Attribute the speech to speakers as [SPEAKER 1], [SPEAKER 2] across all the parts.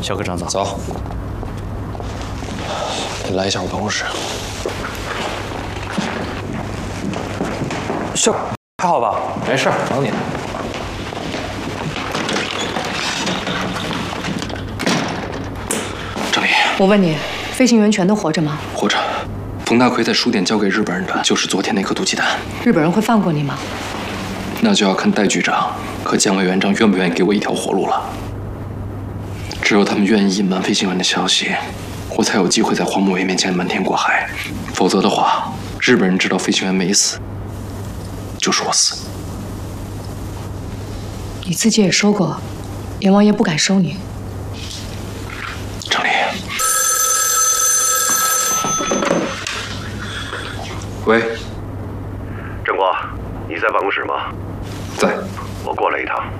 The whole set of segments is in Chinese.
[SPEAKER 1] 小科长早。
[SPEAKER 2] 走。你来一下我办公室。
[SPEAKER 1] 小，还好吧？
[SPEAKER 2] 没事，等你呢。郑丽，
[SPEAKER 3] 我问你，飞行员全都活着吗？
[SPEAKER 2] 活着。冯大奎在书店交给日本人的就是昨天那颗毒气弹。
[SPEAKER 3] 日本人会放过你吗？
[SPEAKER 2] 那就要看戴局长和姜委员长愿不愿意给我一条活路了。只有他们愿意隐瞒飞行员的消息，我才有机会在黄某伟面前瞒天过海。否则的话，日本人知道飞行员没死，就是我死。
[SPEAKER 3] 你自己也说过，阎王爷不敢收你。
[SPEAKER 2] 郑丽，喂，
[SPEAKER 4] 郑国，你在办公室吗？
[SPEAKER 2] 在。
[SPEAKER 4] 我过来一趟。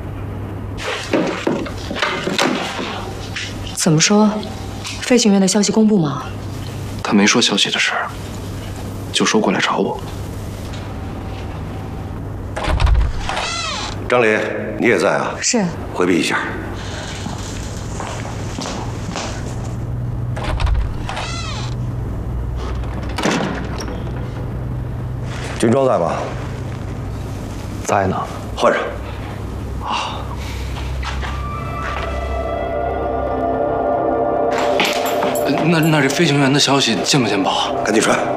[SPEAKER 3] 怎么说？飞行员的消息公布吗？
[SPEAKER 2] 他没说消息的事儿，就说过来找我。
[SPEAKER 4] 张林，你也在啊？
[SPEAKER 3] 是。
[SPEAKER 4] 回避一下。军装在吗？
[SPEAKER 2] 在呢。
[SPEAKER 4] 换上。
[SPEAKER 2] 那这飞行员的消息见不见报？
[SPEAKER 4] 赶紧穿。